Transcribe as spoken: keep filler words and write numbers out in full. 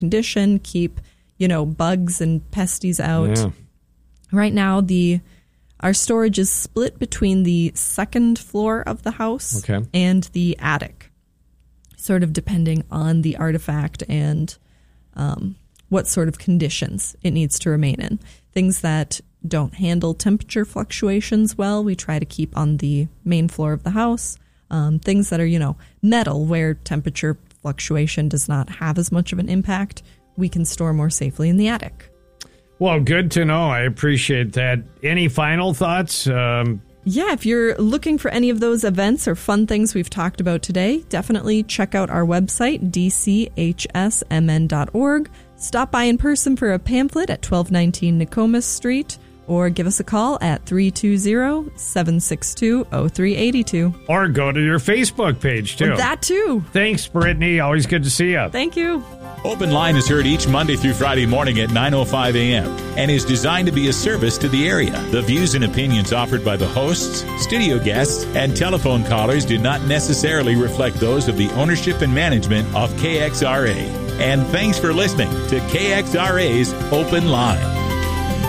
condition, keep, you know, bugs and pesties out. Yeah. Right now, the our storage is split between the second floor of the house okay. and the attic, sort of depending on the artifact and um, what sort of conditions it needs to remain in. Things that don't handle temperature fluctuations well, we try to keep on the main floor of the house. Um, things that are, you know, metal, where temperature fluctuation does not have as much of an impact, we can store more safely in the attic. Well, good to know. I appreciate that. Any final thoughts? Um, yeah, if you're looking for any of those events or fun things we've talked about today, definitely check out our website, d c h s m n dot org. Stop by in person for a pamphlet at twelve nineteen Nokomis Street, or give us a call at three two zero, seven six two, zero three eight two. Or go to your Facebook page, too. Well, that, too. Thanks, Brittany. Always good to see you. Thank you. Open Line is heard each Monday through Friday morning at nine oh five a.m. and is designed to be a service to the area. The views and opinions offered by the hosts, studio guests, and telephone callers do not necessarily reflect those of the ownership and management of K X R A. And thanks for listening to K X R A's Open Line.